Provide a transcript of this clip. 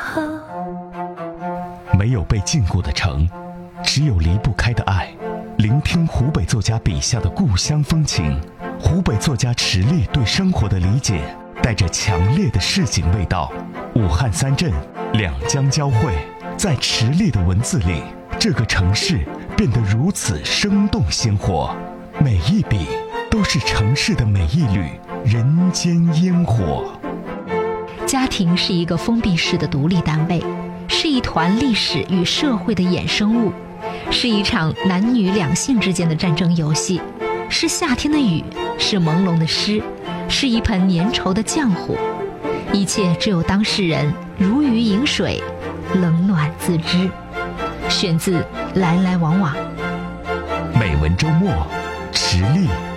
没有被禁锢的城，只有离不开的爱。聆听湖北作家笔下的故乡风情，湖北作家池莉对生活的理解，带着强烈的市井味道。武汉三镇，两江交汇，在池莉的文字里，这个城市变得如此生动鲜活，每一笔都是城市的每一缕人间烟火。 家庭是一个封闭式的独立单位，是一团历史与社会的衍生物，是一场男女两性之间的战争游戏，是夏天的雨，是朦胧的诗，是一盆粘稠的浆糊。一切只有当事人如鱼饮水，冷暖自知。选自来来往往。 美文周末，池莉。